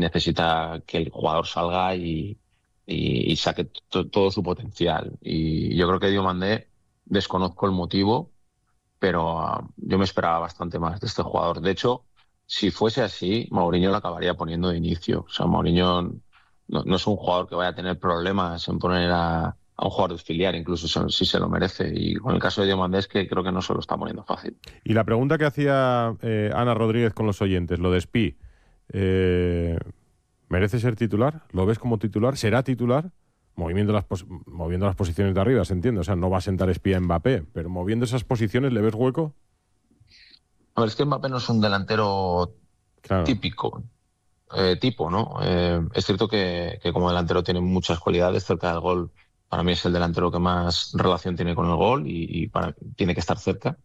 necesita que el jugador salga y saque todo su potencial. Y yo creo que Diomandé, desconozco el motivo, pero yo me esperaba bastante más de este jugador. De hecho, si fuese así, Mourinho lo acabaría poniendo de inicio. O sea, Mourinho no es un jugador que vaya a tener problemas en poner a un jugador de filial, incluso si se lo merece. Y con el caso de Diomandé es que creo que no se lo está poniendo fácil. Y la pregunta que hacía Ana Rodríguez con los oyentes, lo de Spi, ¿merece ser titular? ¿Lo ves como titular? ¿Será titular? Moviendo las posiciones de arriba, se entiende. O sea, no va a sentar Espía a Mbappé, pero moviendo esas posiciones, ¿le ves hueco? A ver, es que Mbappé no es un delantero Claro. típico, tipo, ¿no? Es cierto que como delantero tiene muchas cualidades cerca del gol. Para mí es el delantero que más relación tiene con el gol tiene que estar cerca.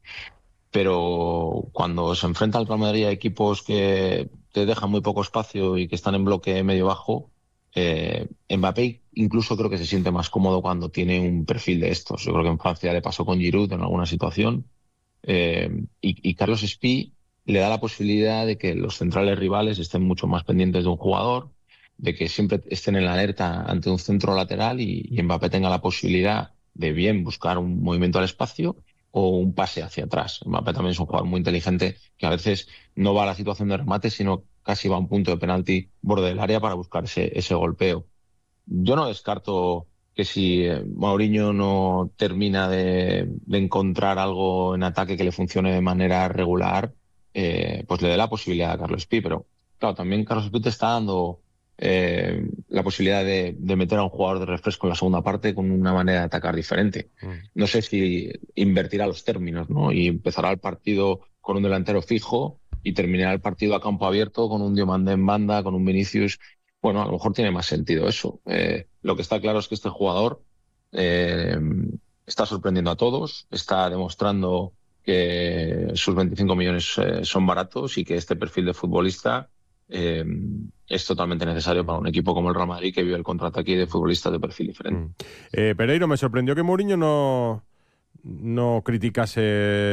Pero cuando se enfrenta al Real Madrid a equipos que te dejan muy poco espacio y que están en bloque medio-bajo, Mbappé incluso creo que se siente más cómodo cuando tiene un perfil de estos. Yo creo que en Francia le pasó con Giroud en alguna situación. Y Carlos Espí le da la posibilidad de que los centrales rivales estén mucho más pendientes de un jugador, de que siempre estén en la alerta ante un centro lateral y Mbappé tenga la posibilidad de bien buscar un movimiento al espacio o un pase hacia atrás. Mbappé también es un jugador muy inteligente que a veces no va a la situación de remate, sino casi va a un punto de penalti borde del área para buscar ese golpeo. Yo no descarto que si Mourinho no termina de encontrar algo en ataque que le funcione de manera regular, pues le dé la posibilidad a Carlos Pi. Pero claro, también Carlos Pi te está dando la posibilidad de meter a un jugador de refresco en la segunda parte con una manera de atacar diferente. No sé si invertirá los términos, ¿no? Y empezará el partido con un delantero fijo y terminará el partido a campo abierto con un Diomandé en banda, con un Vinicius. Bueno, a lo mejor tiene más sentido eso. Lo que está claro es que este jugador eh, está sorprendiendo a todos, está demostrando que sus 25 millones son baratos y que este perfil de futbolista eh, es totalmente necesario para un equipo como el Real Madrid que vive el contraataque de futbolistas de perfil diferente. Pereiro, me sorprendió que Mourinho no criticase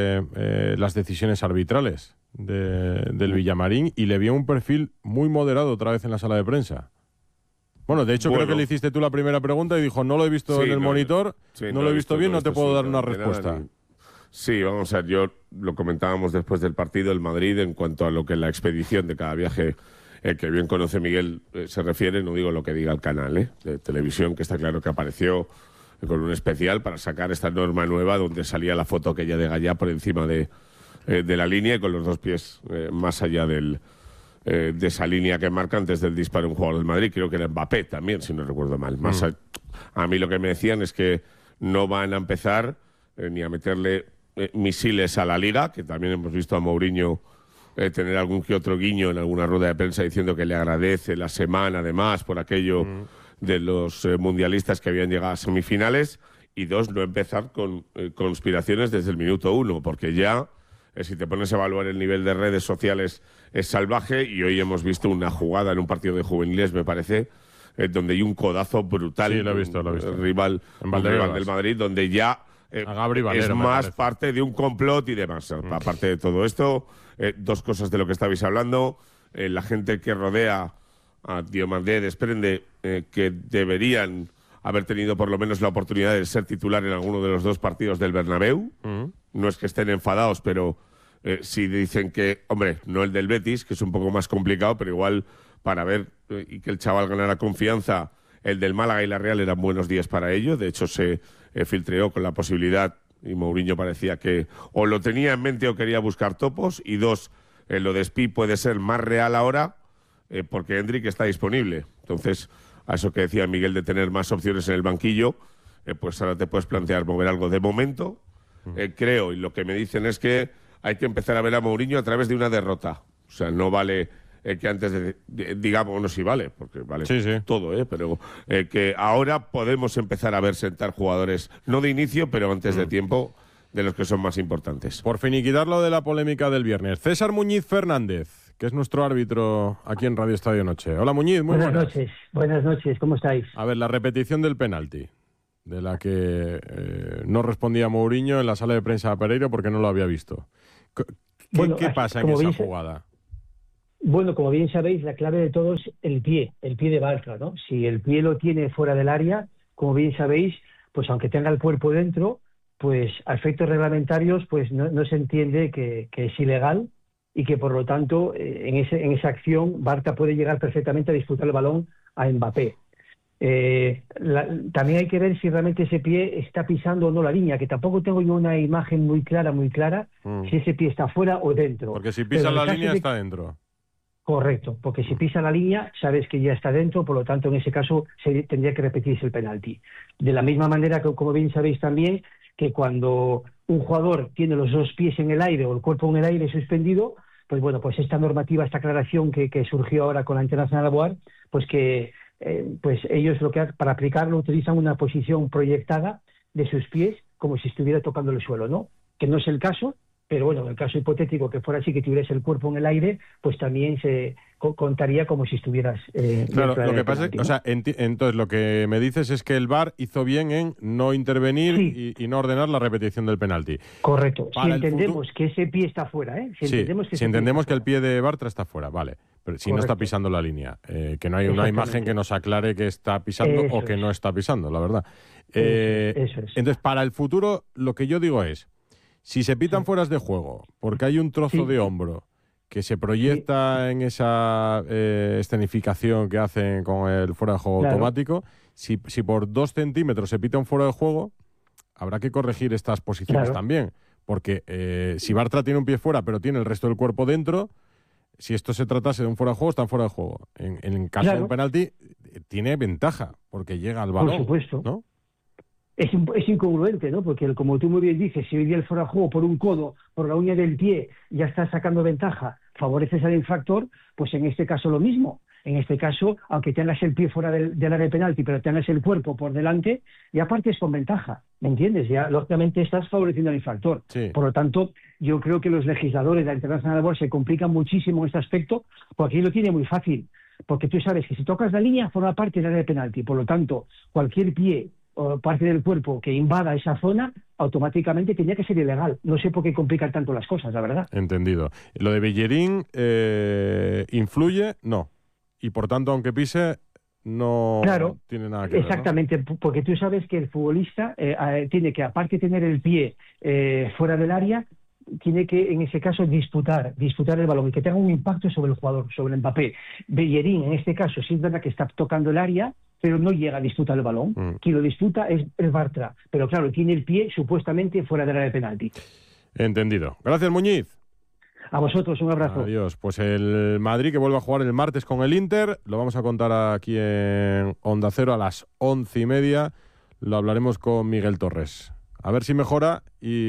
las decisiones arbitrales del Villamarín y le vio un perfil muy moderado otra vez en la sala de prensa. Bueno, de hecho creo que le hiciste tú la primera pregunta y dijo, no lo he visto en el monitor, no lo he visto bien, no te puedo dar una respuesta. Sí, vamos a ver, yo lo comentábamos después del partido, el Madrid, en cuanto a lo que la expedición de cada viaje, que bien conoce Miguel, se refiere, no digo lo que diga el canal de televisión, que está claro que apareció con un especial para sacar esta norma nueva donde salía la foto aquella de Gallá por encima de la línea y con los dos pies más allá de esa línea que marca antes del disparo un jugador del Madrid. Creo que era Mbappé también, si no recuerdo mal. A mí lo que me decían es que no van a empezar ni a meterle misiles a la Liga, que también hemos visto a Mourinho tener algún que otro guiño en alguna rueda de prensa diciendo que le agradece la semana además por aquello de los mundialistas que habían llegado a semifinales, y dos, no empezar con conspiraciones desde el minuto uno, porque ya si te pones a evaluar el nivel de redes sociales es salvaje, y hoy hemos visto una jugada en un partido de juveniles, me parece, donde hay un codazo brutal. Sí, lo he visto. Rival del Madrid, donde ya Valero, es más parte de un complot y demás. Aparte de todo esto, dos cosas de lo que estabais hablando. La gente que rodea a Diomandé desprende que deberían haber tenido por lo menos la oportunidad de ser titular en alguno de los dos partidos del Bernabéu. No es que estén enfadados, pero sí dicen que, hombre, no el del Betis, que es un poco más complicado, pero igual para ver y que el chaval ganara confianza, el del Málaga y la Real eran buenos días para ello. De hecho, se filtreó con la posibilidad, y Mourinho parecía que o lo tenía en mente o quería buscar topos, y dos, lo de Spi puede ser más real ahora porque Hendrik está disponible. Entonces, a eso que decía Miguel de tener más opciones en el banquillo, pues ahora te puedes plantear mover algo. De momento, creo, y lo que me dicen es que hay que empezar a ver a Mourinho a través de una derrota. O sea, no vale que antes digamos, no, sí vale, porque vale todo, pero que ahora podemos empezar a ver sentar jugadores, no de inicio, pero antes de tiempo, de los que son más importantes. Por finiquitar lo de la polémica del viernes, César Muñiz Fernández, que es nuestro árbitro aquí en Radio Estadio Noche. Hola Muñiz, muy buenas. Buenas noches, ¿cómo estáis? A ver, la repetición del penalti, de la que no respondía Mourinho en la sala de prensa de Pereiro porque no lo había visto. ¿Qué pasa en esa jugada? Bueno, como bien sabéis, la clave de todo es el pie de Bartra, ¿no? Si el pie lo tiene fuera del área, como bien sabéis, pues aunque tenga el cuerpo dentro, pues a efectos reglamentarios, pues no se entiende que es ilegal y que por lo tanto en esa acción Bartra puede llegar perfectamente a disputar el balón a Mbappé. También hay que ver si realmente ese pie está pisando o no la línea, que tampoco tengo yo una imagen muy clara si ese pie está fuera o dentro. Porque si pisa la línea está dentro. Correcto, porque si pisa la línea, sabes que ya está dentro, por lo tanto, en ese caso tendría que repetirse el penalti. De la misma manera que, como bien sabéis también, que cuando un jugador tiene los dos pies en el aire o el cuerpo en el aire suspendido, pues bueno, pues esta normativa, esta aclaración que surgió ahora con la International Board, pues que pues ellos para aplicarlo utilizan una posición proyectada de sus pies como si estuviera tocando el suelo, ¿no? Que no es el caso. Pero bueno, en el caso hipotético que fuera así, que tuvieras el cuerpo en el aire, pues también se contaría como si estuvieras... claro, lo que pasa es que, ¿no? O sea, entonces lo que me dices es que el VAR hizo bien en no intervenir y no ordenar la repetición del penalti. Correcto. Si entendemos que ese pie está fuera, ¿eh? Si entendemos que el pie de Bartra está fuera, vale. Pero si no está pisando la línea, que no hay una imagen que nos aclare que está pisando o que no está pisando, la verdad. Eso es. Entonces, para el futuro, lo que yo digo es... Si se pitan fueras de juego, porque hay un trozo de hombro que se proyecta en esa escenificación que hacen con el fuera de juego automático, si por 2 centímetros se pita un fuera de juego, habrá que corregir estas posiciones también. Porque si Bartra tiene un pie fuera, pero tiene el resto del cuerpo dentro, si esto se tratase de un fuera de juego, está en fuera de juego. En caso de un penalti, tiene ventaja, porque llega al balón. Por supuesto. ¿No? Es incongruente, ¿no? Porque como tú muy bien dices, si hoy día el fuera de juego por un codo, por la uña del pie, ya estás sacando ventaja, favoreces al infractor, pues en este caso lo mismo. En este caso, aunque tengas el pie fuera del área de penalti, pero tengas el cuerpo por delante, ya partes con ventaja, ¿me entiendes? Ya, lógicamente, estás favoreciendo al infractor. Sí. Por lo tanto, yo creo que los legisladores de la International Board se complican muchísimo en este aspecto, porque aquí lo tiene muy fácil. Porque tú sabes que si tocas la línea, forma parte del área de penalti. Por lo tanto, cualquier pie o parte del cuerpo que invada esa zona, automáticamente tenía que ser ilegal. No sé por qué complican tanto las cosas, la verdad. Entendido. Lo de Bellerín, ¿influye? No. Y por tanto, aunque pise, no tiene nada que ver. Exactamente, ¿no? Porque tú sabes que el futbolista tiene que, aparte de tener el pie fuera del área, tiene que, en ese caso, disputar el balón y que tenga un impacto sobre el jugador, sobre el Mbappé. Bellerín, en este caso, sí es verdad que está tocando el área, pero no llega a disputar el balón. Quien lo disputa es el Bartra. Pero claro, tiene el pie supuestamente fuera del área de penalti. Entendido. Gracias, Muñiz. A vosotros, un abrazo. Adiós. Pues el Madrid que vuelve a jugar el martes con el Inter, lo vamos a contar aquí en Onda Cero a las 11:30. Lo hablaremos con Miguel Torres. A ver si mejora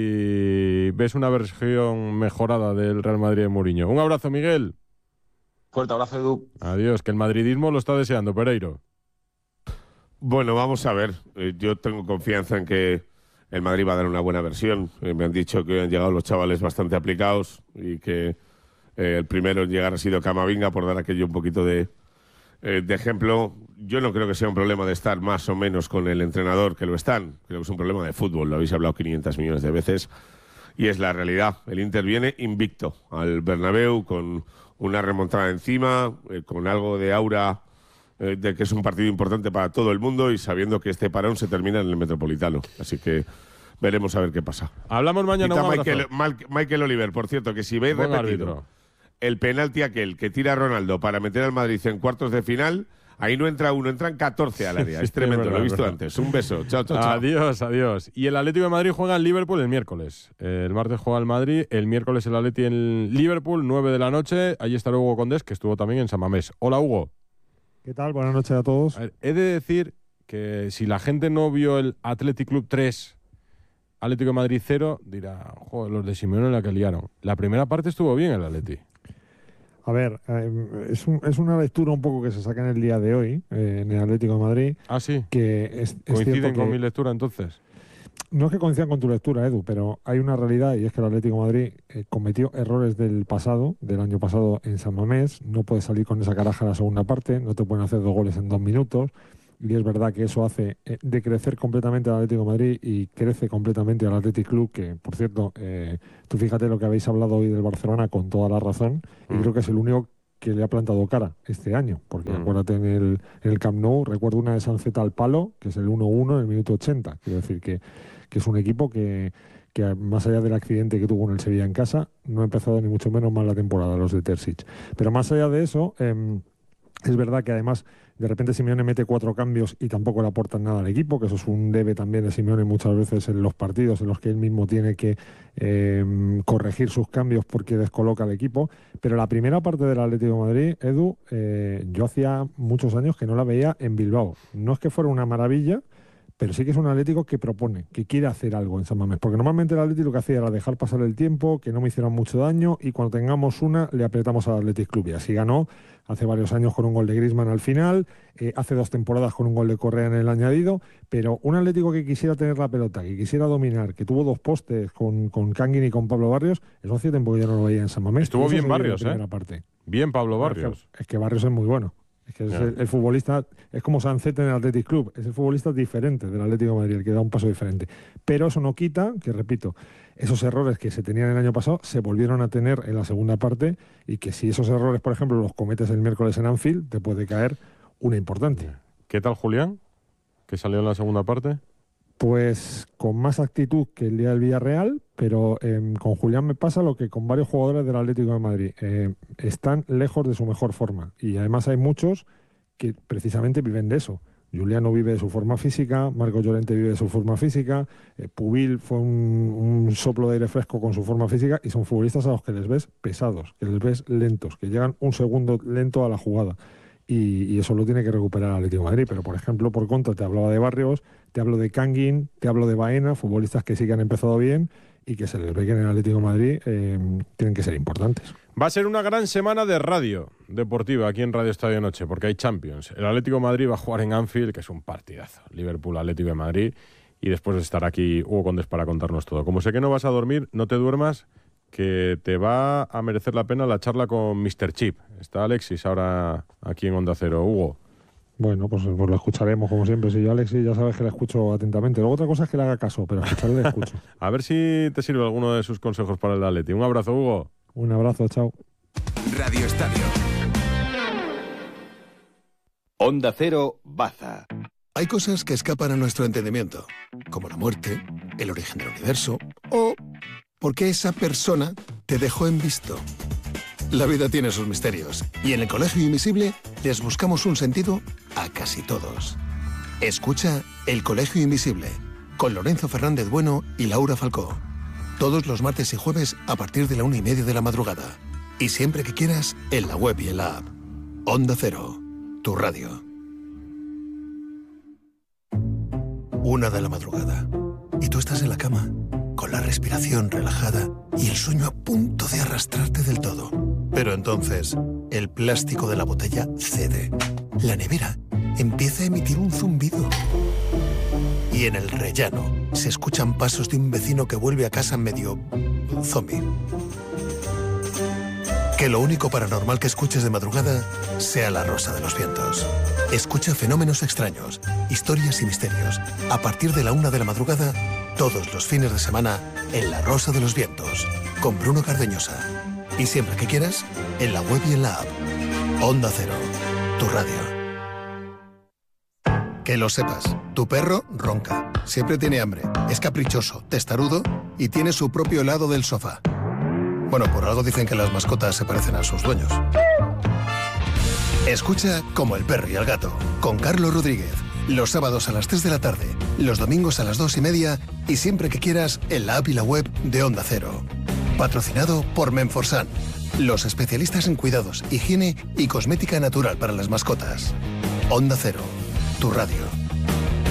y ves una versión mejorada del Real Madrid de Mourinho. Un abrazo, Miguel. Fuerte abrazo, Edu. Adiós, que el madridismo lo está deseando, Pereiro. Bueno, vamos a ver. Yo tengo confianza en que el Madrid va a dar una buena versión. Me han dicho que han llegado los chavales bastante aplicados y que el primero en llegar ha sido Camavinga, por dar aquello un poquito de ejemplo. Yo no creo que sea un problema de estar más o menos con el entrenador, que lo están. Creo que es un problema de fútbol, lo habéis hablado 500 millones de veces. Y es la realidad. El Inter viene invicto al Bernabéu, con una remontada encima, con algo de aura de que es un partido importante para todo el mundo y sabiendo que este parón se termina en el Metropolitano. Así que veremos a ver qué pasa. Hablamos mañana. Michael Oliver, por cierto, que si veis repetido el penalti aquel que tira Ronaldo para meter al Madrid en cuartos de final, ahí no entra uno, entran 14 al área. Es tremendo, verdad, lo he visto antes. Un beso. Chao, chao, chao. Adiós. Y el Atlético de Madrid juega en Liverpool el miércoles. El martes juega el Madrid, el miércoles el Atleti en Liverpool, 9 de la noche. Allí estará Hugo Condés, que estuvo también en San Mamés. Hola, Hugo. ¿Qué tal? Buenas noches a todos. A ver, he de decir que si la gente no vio el Athletic Club 3, Atlético de Madrid 0, dirá, joder, los de Simeone la que liaron. La primera parte estuvo bien el Atleti. A ver, es una lectura un poco que se saca en el día de hoy, en el Atlético de Madrid. Ah, sí. Que ¿Coinciden con mi lectura entonces? No es que coincidan con tu lectura, Edu, pero hay una realidad y es que el Atlético de Madrid cometió errores del año pasado en San Mamés. No puede salir con esa caraja en la segunda parte, no te pueden hacer 2 goles en 2 minutos. Y es verdad que eso hace decrecer completamente al Atlético de Madrid y crece completamente al Athletic Club, que, por cierto, tú fíjate lo que habéis hablado hoy del Barcelona con toda la razón, y creo que es el único que le ha plantado cara este año, porque acuérdate en el Camp Nou, recuerdo una de Sanceta al palo, que es el 1-1 en el minuto 80. Quiero decir que es un equipo que más allá del accidente que tuvo en el Sevilla en casa, no ha empezado ni mucho menos mal la temporada los de Terzic. Pero más allá de eso, es verdad que además de repente Simeone mete 4 cambios y tampoco le aportan nada al equipo, que eso es un debe también de Simeone muchas veces en los partidos en los que él mismo tiene que corregir sus cambios porque descoloca al equipo. Pero la primera parte del Atlético de Madrid, Edu, yo hacía muchos años que no la veía en Bilbao. No es que fuera una maravilla, pero sí que es un Atlético que propone, que quiere hacer algo en San Mamés. Porque normalmente el Atlético lo que hacía era dejar pasar el tiempo, que no me hicieran mucho daño, y cuando tengamos una, le apretamos al Athletic Club. Y así ganó hace varios años con un gol de Griezmann al final, hace 2 temporadas con un gol de Correa en el añadido, pero un Atlético que quisiera tener la pelota, que quisiera dominar, que tuvo 2 postes con Kangin y con Pablo Barrios, eso hacía tiempo que yo no lo veía en San Mamés. Estuvo bien Barrios, parte. Bien Pablo Barrios. Es que Barrios es muy bueno. Es que es el futbolista, es como Sancet en el Athletic Club, es el futbolista diferente del Atlético de Madrid, el que da un paso diferente. Pero eso no quita que, repito, esos errores que se tenían el año pasado se volvieron a tener en la segunda parte, y que si esos errores, por ejemplo, los cometes el miércoles en Anfield, te puede caer una importante. ¿Qué tal Julián, que salió en la segunda parte? Pues con más actitud que el día del Villarreal, pero con Julián me pasa lo que con varios jugadores del Atlético de Madrid. Están lejos de su mejor forma, y además hay muchos que precisamente viven de eso. Juliano vive de su forma física, Marco Llorente vive de su forma física, Pubil fue un soplo de aire fresco con su forma física, y son futbolistas a los que les ves pesados, que les ves lentos, que llegan un segundo lento a la jugada. Y eso lo tiene que recuperar el Atlético de Madrid. Pero, por ejemplo, por contra, te hablaba de Barrios, te hablo de Kangin, te hablo de Baena, futbolistas que sí que han empezado bien y que se les ve que en el Atlético de Madrid tienen que ser importantes. Va a ser una gran semana de radio deportiva aquí en Radio Estadio Noche, porque hay Champions. El Atlético de Madrid va a jugar en Anfield, que es un partidazo. Liverpool, Atlético de Madrid. Y después de estar aquí Hugo Condés para contarnos todo. Como sé que no vas a dormir, no te duermas, que te va a merecer la pena la charla con Mr. Chip. Está Alexis ahora aquí en Onda Cero. Hugo. Bueno, pues lo escucharemos como siempre. Si yo, Alexis, ya sabes que le escucho atentamente. Luego otra cosa es que le haga caso, pero escucharle le escucho. A ver si te sirve alguno de sus consejos para el Atleti. Un abrazo, Hugo. Un abrazo, chao. Radio Estadio. Onda Cero, Baza. Hay cosas que escapan a nuestro entendimiento, como la muerte, el origen del universo o por qué esa persona te dejó en visto. La vida tiene sus misterios y en el Colegio Invisible les buscamos un sentido a casi todos. Escucha El Colegio Invisible con Lorenzo Fernández Bueno y Laura Falcó. Todos los martes y jueves a partir de la 1:30 de la madrugada. Y siempre que quieras, en la web y en la app. Onda Cero, tu radio. 1 de la madrugada. Y tú estás en la cama, con la respiración relajada y el sueño a punto de arrastrarte del todo. Pero entonces, el plástico de la botella cede. La nevera empieza a emitir un zumbido. Y en el rellano se escuchan pasos de un vecino que vuelve a casa medio zombie. Que lo único paranormal que escuches de madrugada sea la Rosa de los Vientos. Escucha Fenómenos Extraños, Historias y Misterios, a partir de la 1 de la madrugada, todos los fines de semana, en La Rosa de los Vientos, con Bruno Cardeñosa. Y siempre que quieras, en la web y en la app. Onda Cero, tu radio. Que lo sepas, tu perro ronca, siempre tiene hambre, es caprichoso, testarudo y tiene su propio helado del sofá. Bueno, por algo dicen que las mascotas se parecen a sus dueños. Escucha Como el perro y el gato, con Carlos Rodríguez. Los sábados a las 3 de la tarde, los domingos a las 2:30 y siempre que quieras en la app y la web de Onda Cero. Patrocinado por Menforsan, los especialistas en cuidados, higiene y cosmética natural para las mascotas. Onda Cero, tu radio.